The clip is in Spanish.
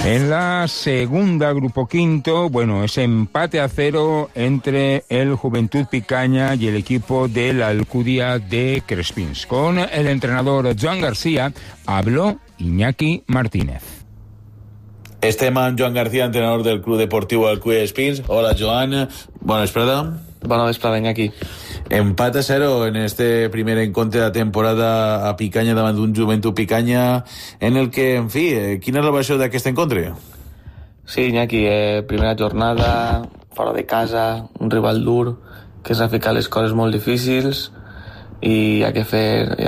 En la segunda, grupo quinto, bueno, es empate a 0 entre el Juventud Picaña y el equipo de la Alcudia de Crespins. Con el entrenador Joan García habló Iñaki Martínez. Estem amb Joan García, entrenador del Club Deportiu Alcudia Espins. Hola, Joan. Bona vesprada. Bona vesprada, Iñaki. Empat a 0 en este primer encontre de la temporada a Picanya davant d'un Joventut Picanya, en el que, en fi, quina és la versió d'aquest encontre? Sí, Iñaki, primera jornada, fora de casa, un rival dur, que s'ha ficat les coses molt difícils i hi ha